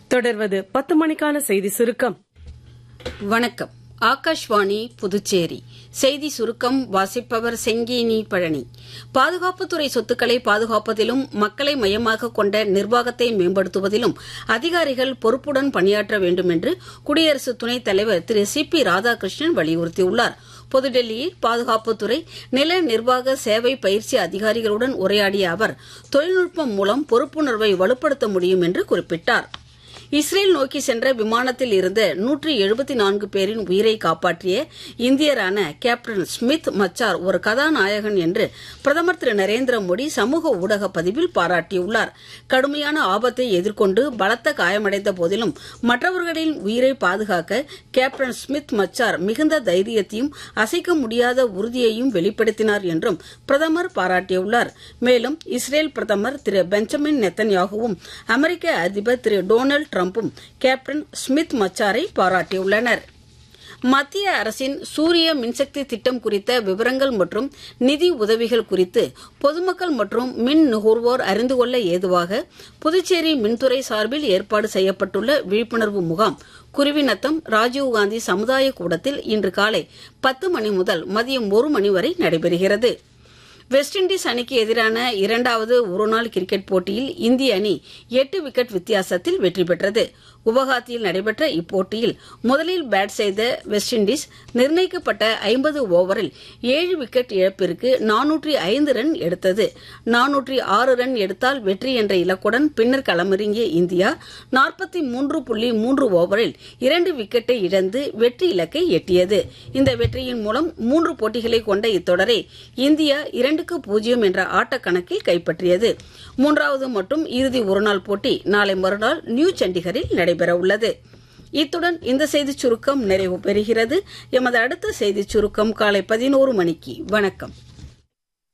தொடர்வது 10 மணிக்கான செய்தி சுருக்கம். வணக்கம். ஆகாஷ்வாணி புதுச்சேரி செய்தி சுருக்கம் வாசிப்பவர் செங்கேனி பழனி. பாதுகாப்புத்துறை சொத்துக்களை பாதுகாப்பதிலும் மக்களை மையமாக கொண்ட நிர்வாகத்தை மேம்படுத்துவதிலும் அதிகாரிகள் பொறுப்புடன் பணியாற்ற வேண்டும் என்று குடியரசு துணைத் தலைவர் திரு சி.பி. ராதாகிருஷ்ணன் வலியுறுத்தியுள்ளார். புதுடெல்லியில் பாதுகாப்புத்துறை நில நிர்வாக சேவை பயிற்சி அதிகாரிகளுடன் உரையாடிய அவர் தொழில்நுட்பம் மூலம் பொறுப்புணர்வை வலுப்படுத்த முடியும் என்று குறிப்பிட்டார். இஸ்ரேல் நோக்கி சென்ற விமானத்தில் இருந்த 174 பேரின் உயிரை காப்பாற்றிய இந்தியரான கேப்டன் ஸ்மித் மச்சார் ஒரு கதாநாயகன் என்று பிரதமர் திரு நரேந்திர மோடி சமூக ஊடக பதிவில் பாராட்டியுள்ளார். கடுமையான ஆபத்தை எதிர்கொண்டு பலத்த காயமடைந்த போதிலும் மற்றவர்களின் உயிரை பாதுகாக்க கேப்டன் ஸ்மித் மச்சார் மிகுந்த தைரியத்தையும் அசைக்க முடியாத உறுதியையும் வெளிப்படுத்தினார் என்றும் பிரதமர் பாராட்டியுள்ளார். மேலும் இஸ்ரேல் பிரதமர் திரு பெஞ்சமின் நெத்தன்யாகுவும் அமெரிக்க அதிபர் திரு டொனால்டு டிரம்பும் கேப்டன் ஸ்மித் மச்சாரை பாராட்டியுள்ளனர். மத்திய அரசின் சூரிய மின்சக்தி திட்டம் குறித்த விவரங்கள் மற்றும் நிதி உதவிகள் குறித்து பொதுமக்கள் மற்றும் மின் நுகர்வோர் அறிந்து கொள்ள ஏதுவாக புதுச்சேரி மின்துறை சார்பில் ஏற்பாடு செய்யப்பட்டுள்ள விழிப்புணர்வு முகாம் குருவிநத்தம் ராஜீவ்காந்தி சமுதாய கூடத்தில் இன்று காலை 10 மணி முதல் மதியம் 1 மணி வரை நடைபெறுகிறது. வெஸ்ட் இண்டீஸ் அணிக்கு எதிரான 2வது ஒருநாள் கிரிக்கெட் போட்டியில் இந்திய அணி 8 விக்கெட் வித்தியாசத்தில் வெற்றி பெற்றது. குவஹாத்தியில் நடைபெற்ற இப்போட்டியில் முதலில் பேட் செய்த வெஸ்ட் இண்டீஸ் நிர்ணயிக்கப்பட்ட 50 ஓவரில் 7 விக்கெட் இழப்பிற்கு 405 ரன் எடுத்தது. 406 ரன் எடுத்தால் வெற்றி என்ற இலக்குடன் பின்னர் களமிறங்கிய இந்தியா 43.3 ஓவரில் 2 விக்கெட்டை இழந்து வெற்றி இலக்கை எட்டியது. இந்த வெற்றியின் மூலம் 3 போட்டிகளை கொண்ட இத்தொடரை இந்தியா 2-0 என்ற ஆட்டக்கணக்கில் கைப்பற்றியது. 3வது மற்றும் இறுதி ஒருநாள் போட்டி நாளை மறுநாள் நியூ சண்டிகரில் நடைபெறவுள்ளது. இத்துடன் இந்த செய்திச் சுருக்கம் நிறைவு பெறுகிறது. எமது அடுத்த செய்திச் சுருக்கம் காலை 11 மணிக்கு. வணக்கம்.